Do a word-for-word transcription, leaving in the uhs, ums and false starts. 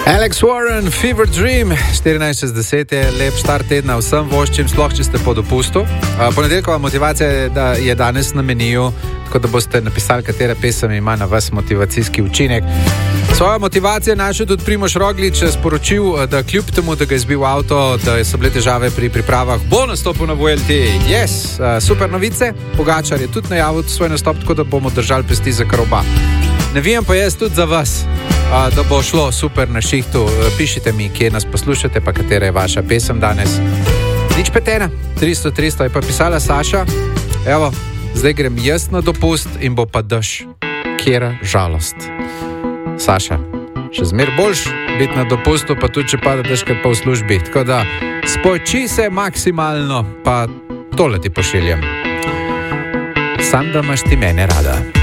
Alex Warren, Fever Dream, štirinajst čez deset je lep štart tedna vsem voščim, sploh če ste po dopustu. Ponedeljkova motivacija je, da je danes na meniju, tako da boste napisali, katera pesem ima na vas motivacijski učinek. Svojo motivacijo je našel tudi Primož Roglič, sporočil, da kljub temu, da ga je zbil avto, da so bile težave pri pripravah, bo nastopil na Vuelti. Yes, super novice. Pogačar je tudi najavil svoj nastop, tako da bomo držali pesti za kar oba. Navijam pa jaz tudi za vas, da bo šlo super na šihtu. Pišite mi, kje nas poslušate, pa katera je vaša pesem danes. Nič petena, tristo tristo je pa pisala Saša. Evo, zdaj grem jaz na dopust in bo pa dež. Kjera žalost. Saša, še zmer boljš biti na dopustu, pa tudi če pada dežkrat pa v službi. Tako da spoči se maksimalno, pa tole ti pošiljam. Sam da imaš ti mene rada.